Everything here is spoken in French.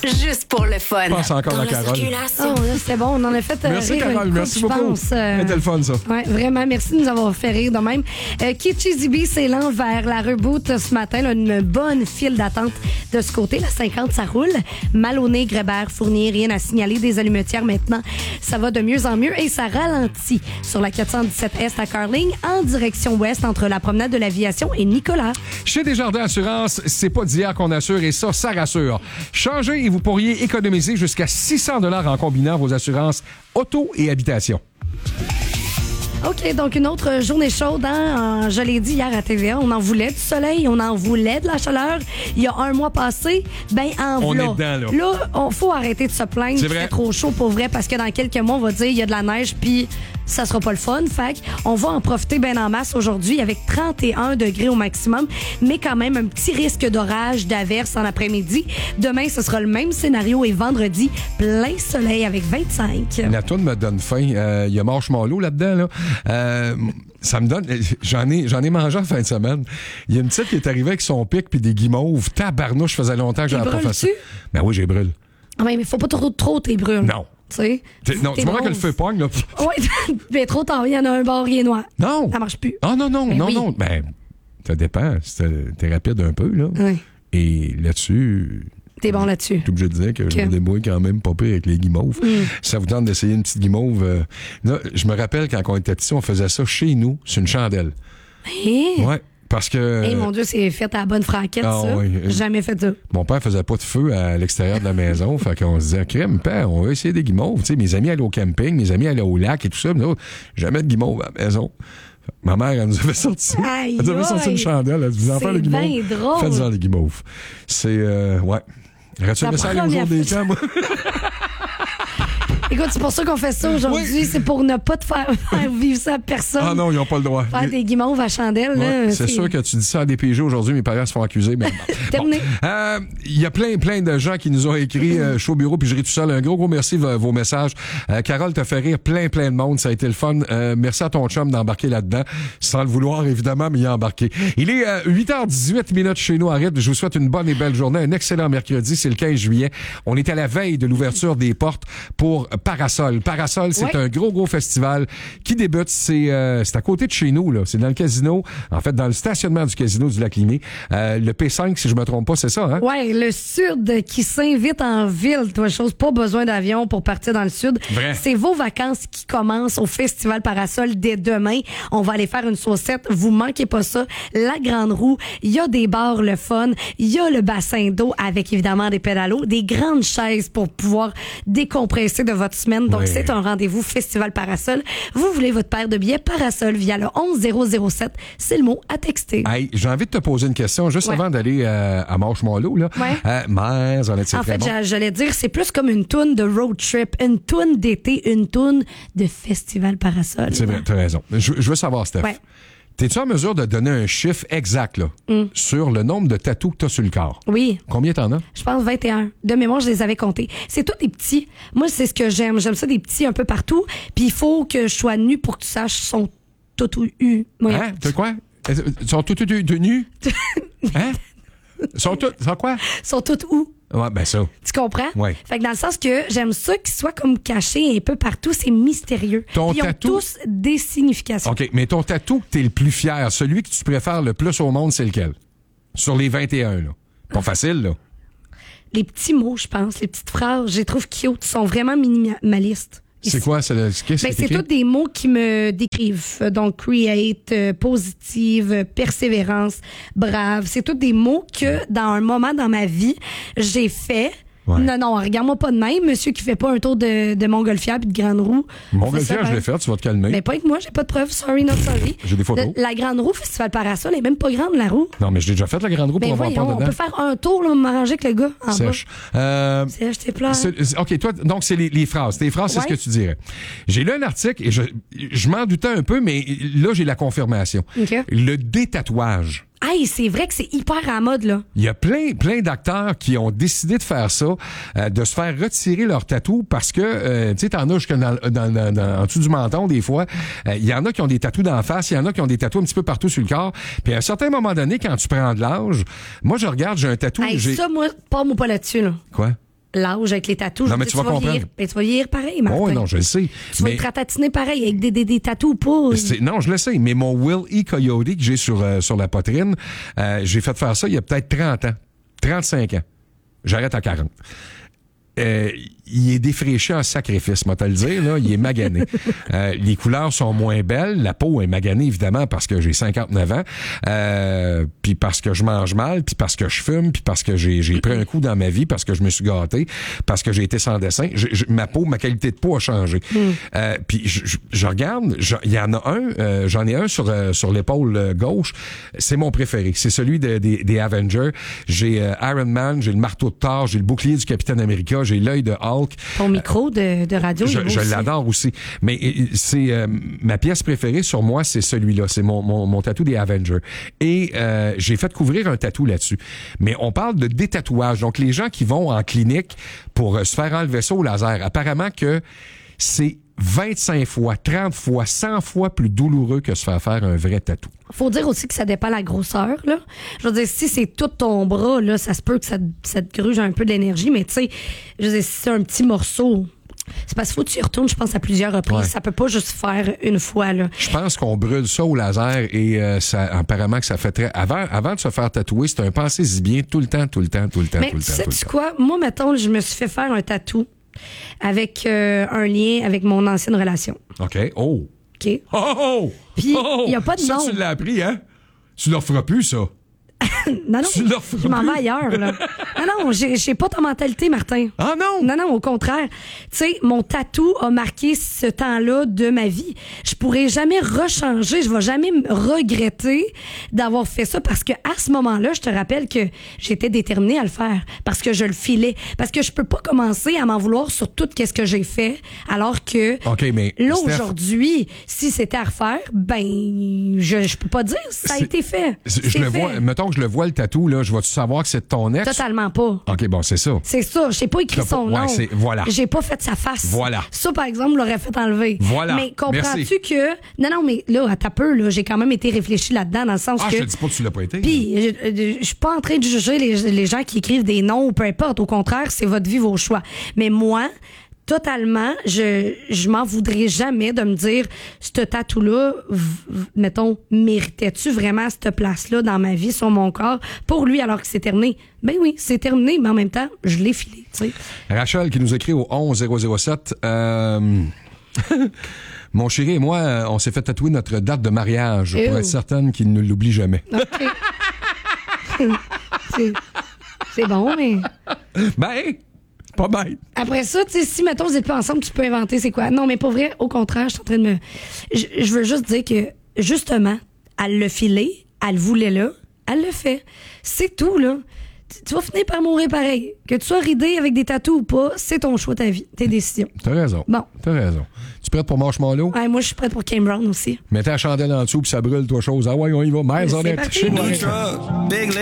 juste pour le fun. Je pense encore à Carole. Oh, là, c'est bon, on en a fait Merci, rire Carole. une Merci couple, beaucoup. je pense. C'était le fun, ça. Ouais, vraiment, merci de nous avoir fait rire de même. Kitchizibi s'élan vers la reboot ce matin. Là, une bonne file d'attente de ce côté. La 50, ça roule. Maloney, Grébert, Fournier, rien à signaler. Des allumetières maintenant, ça va de mieux en mieux et ça ralentit sur la 417 Est à Carling en direction ouest entre la promenade de l'Aviation et Nicolas. Chez Desjardins Assurance, c'est pas d'hier qu'on assure et ça rassure. Changez et vous pourriez économiser jusqu'à 600 $ en combinant vos assurances auto et habitation. OK, donc une autre journée chaude. Hein? Je l'ai dit hier à TVA, on en voulait du soleil, on en voulait de la chaleur. Il y a un mois passé, on est dedans, là. Là, faut arrêter de se plaindre qu'il fait trop chaud pour vrai parce que dans quelques mois, on va dire il y a de la neige puis ça sera pas le fun. Fait on va en profiter bien en masse aujourd'hui avec 31 degrés au maximum, mais quand même un petit risque d'orage, d'averse en après-midi. Demain, ce sera le même scénario et vendredi, plein soleil avec 25. La toune me donne faim. Il y a Marshmallow là-dedans, là. Ça me donne... J'en ai mangé en fin de semaine. Il y a une petite qui est arrivée avec son pic puis des guimauves. Tabarnouche, faisait longtemps que j'avais pas fait ça. Ben oui, j'ai brûle. Ah mais faut pas trop t'es brûle. Non. Non, tu vois que le feu pogne, là. Oui, mais trop tard, il y en a un bord qui est noir. Non. Ça marche plus. Ah, non. Oui. Ben, ça dépend. T'es rapide un peu, là. Oui. Et là-dessus... T'es bon là-dessus. T'es obligé de dire que je me débrouille quand même pas pire avec les guimauves. Ça vous tente d'essayer une petite guimauve. Là, je me rappelle quand on était petit, on faisait ça chez nous, sur une chandelle. Ouais. Parce que... mon Dieu, c'est fait à la bonne franquette, ça. Oui. J'ai jamais fait ça. Mon père faisait pas de feu à l'extérieur de la maison. Fait qu'on se disait, crème, père, on va essayer des guimauves. Tu sais, mes amis allaient au camping, mes amis allaient au lac et tout ça. Mais nous, jamais de guimauves à la maison. Ma mère, elle nous avait sorti. Elle nous avait sorti une chandelle. Elle dit, vous en faites les guimauves. C'est bien drôle. Faites-en les guimauves. C'est, ouais. Aurais-tu aimé ça aller au jour des temps, moi? Écoute, c'est pour ça qu'on fait ça aujourd'hui. Oui. C'est pour ne pas te faire vivre ça à personne. Ah non, ils n'ont pas le droit. Faire des guimauves à chandelle. Ouais, là, c'est sûr que tu dis ça à des PG aujourd'hui, mes parents se font accuser. Mais terminé. Il y a plein de gens qui nous ont écrit chaud bureau, puis je ris tout seul. Un gros merci vos messages. Carole t'a fait rire plein de monde. Ça a été le fun. Merci à ton chum d'embarquer là-dedans. Sans le vouloir, évidemment, mais il a embarqué. Il est 8h18 chez nous à Rythme. Je vous souhaite une bonne et belle journée. Un excellent mercredi. C'est le 15 juillet. On est à la veille de l'ouverture des portes pour Parasol. Parasol, c'est un gros festival qui débute. C'est à côté de chez nous, là. C'est dans le casino. En fait, dans le stationnement du casino du Lac-Ligné. Le P5, si je me trompe pas, c'est ça, hein? Oui, le Sud qui s'invite en ville. Toi, chose, pas besoin d'avion pour partir dans le Sud. Vrai. C'est vos vacances qui commencent au Festival Parasol dès demain. On va aller faire une saucette. Vous manquez pas ça. La Grande Roue. Il y a des bars, le fun. Il y a le bassin d'eau avec évidemment des pédalos. Des grandes chaises pour pouvoir décompresser de votre semaine. Donc, c'est un rendez-vous Festival Parasol. Vous voulez votre paire de billets Parasol via le 11007. C'est le mot à texter. Hey, j'ai envie de te poser une question juste avant d'aller à Marshmallow, là. Mers, en fait, j'allais dire, c'est plus comme une toune de road trip, une toune d'été, une toune de Festival Parasol. C'est vrai, t'as raison. Je veux savoir, Steph. Ouais. T'es-tu en mesure de donner un chiffre exact là, sur le nombre de tatous que t'as sur le corps? Oui. Combien t'en as? Je pense 21. De mémoire, je les avais comptés. C'est tous des petits. Moi, c'est ce que j'aime. J'aime ça, des petits un peu partout. Puis il faut que je sois nue pour que tu saches qu'ils sont tous nus. Hein? T'as quoi? Ils sont tous nus? Hein? Ils sont quoi? Ils sont tous où? Ouais, ben ça. Tu comprends? Oui. Fait que dans le sens que j'aime ça qu'ils soient comme cachés un peu partout, c'est mystérieux. Ton Ils ont tatou... tous des significations. OK, mais ton tatou que t'es le plus fier, celui que tu préfères le plus au monde, c'est lequel? Sur les 21, là. Pas facile, là. Les petits mots, je pense, les petites phrases, je les trouve cute, sont vraiment minimalistes. C'est quoi? C'est tous des mots qui me décrivent. Donc, create, positive, persévérance, brave. C'est tous des mots que, dans un moment dans ma vie, j'ai fait. Ouais. Non, regarde-moi pas de même. Monsieur qui fait pas un tour de Montgolfière puis de Grande Roue. Montgolfière, je l'ai fait, tu vas te calmer. Mais pas avec moi, j'ai pas de preuves. Sorry, not sorry. J'ai des photos. La Grande Roue, Festival Parasol, elle est même pas grande, la roue. Non, mais je l'ai déjà fait, la Grande Roue, pour avoir peur dedans. On peut faire un tour, là, m'arranger avec le gars en Sèche. Sèche, t'es plein. OK, toi, donc, c'est les phrases. Tes phrases, c'est ce que tu dirais. J'ai lu un article, et je m'en doutais un peu, mais là, j'ai la confirmation. Okay. Le détatouage. Hey, c'est vrai que c'est hyper à mode, là. Il y a plein d'acteurs qui ont décidé de faire ça, de se faire retirer leur tatou parce que, tu sais, t'en as jusqu'en en dessous du menton, des fois. Il y en a qui ont des tatous d'en face, il y en a qui ont des tatous un petit peu partout sur le corps. Puis à un certain moment donné, quand tu prends de l'âge, moi, je regarde, j'ai un tatou. Hey, ça, moi, pas là-dessus, là. Quoi? l'âge avec les tatous. Non, mais tu vas comprendre. Vieillir, ben, tu vas vieillir pareil, Martin. Oh, non, je le sais. Tu vas être ratatiné pareil avec des tatous ou pas. Non, je le sais, mais mon Will E. Coyote que j'ai sur la poitrine, j'ai fait faire ça il y a peut-être 30 ans, 35 ans. J'arrête à 40. Il est défraîchi en sacrifice, moi te le dire, là, il est magané. Les couleurs sont moins belles, la peau est maganée évidemment parce que j'ai 59 ans, puis parce que je mange mal, puis parce que je fume, puis parce que j'ai pris un coup dans ma vie, parce que je me suis gâté, parce que j'ai été sans dessin. Ma qualité de peau a changé. Puis je regarde, il y en a un, j'en ai un sur l'épaule gauche, c'est mon préféré, c'est celui des Avengers. J'ai Iron Man, j'ai le marteau de Thor, j'ai le bouclier du Capitaine America, j'ai l'œil de Hulk. Ton micro de radio, je l'adore aussi. Mais c'est ma pièce préférée sur moi, c'est celui-là. C'est mon tatou des Avengers. Et j'ai fait couvrir un tatou là-dessus. Mais on parle de détatouage. Donc, les gens qui vont en clinique pour se faire enlever ça au laser, apparemment que c'est 25 fois, 30 fois, 100 fois plus douloureux que se faire un vrai tatou. Faut dire aussi que ça dépend de la grosseur, là. Je veux dire, si c'est tout ton bras, là, ça se peut que ça te gruge un peu d'énergie, mais tu sais, je veux dire, si c'est un petit morceau, c'est parce qu'il faut que tu y retournes, je pense, à plusieurs reprises. Ouais. Ça peut pas juste faire une fois, là. Je pense qu'on brûle ça au laser et ça, apparemment que ça fait très... Avant de se faire tatouer, c'est un pensez-y bien tout le temps. Mais sais-tu quoi? Moi, mettons, je me suis fait faire un tatou avec un lien avec mon ancienne relation. OK. Oh! OK. Oh! Puis, il n'y a pas de nom. Ça, tu l'as appris, hein? Tu leur feras plus, ça. Non, je m'en vais ailleurs, là. Non, j'ai pas ta mentalité, Martin. Ah non? Non, au contraire. Tu sais, mon tatou a marqué ce temps-là de ma vie. Je pourrais jamais rechanger, je vais jamais me regretter d'avoir fait ça parce que à ce moment-là, je te rappelle que j'étais déterminée à le faire parce que je le filais. Parce que je peux pas commencer à m'en vouloir sur tout ce que j'ai fait alors que mais là, Steph, aujourd'hui, si c'était à refaire, ben, je peux pas dire, ça a été fait. Je le vois, mettons que je le vois le tatou, là, je vais-tu savoir que c'est de ton ex? Totalement pas. OK, bon, c'est ça. C'est ça. J'ai pas écrit son nom. Voilà. J'ai pas fait sa face. Voilà. Ça, par exemple, l'aurait fait enlever. Voilà. Mais comprends-tu que... Non, mais là, à ta peu, là, j'ai quand même été réfléchi là-dedans, dans le sens que... je te dis pas que tu l'as pas été. Puis, je suis pas en train de juger les gens qui écrivent des noms ou peu importe. Au contraire, c'est votre vie, vos choix. Mais moi... Totalement, je m'en voudrais jamais de me dire ce tatou-là, mettons, méritais-tu vraiment cette place-là dans ma vie, sur mon corps, pour lui alors que c'est terminé? Ben oui, c'est terminé, mais en même temps, je l'ai filé, tu sais. Rachel qui nous écrit au 11007 mon chéri et moi, on s'est fait tatouer notre date de mariage pour être certaine qu'il ne l'oublie jamais. OK. c'est bon, mais... Ben... Pas bête. Après ça, tu sais, si, mettons, vous êtes pas ensemble, tu peux inventer c'est quoi. Non, mais pas vrai. Au contraire, je suis en train de me... Je veux juste dire que, justement, elle l'a filé, elle voulait là, elle le fait. C'est tout, là. Tu vas finir par mourir pareil. Que tu sois ridé avec des tatous ou pas, c'est ton choix, ta vie, tes décisions. T'as raison. Bon. T'as raison. Tu prête pour Marshmallow? Ouais, moi, je suis prête pour Kim Brown aussi. Mettez la chandelle en dessous puis ça brûle, toi, chose. Ah ouais, on y va. Mère, on est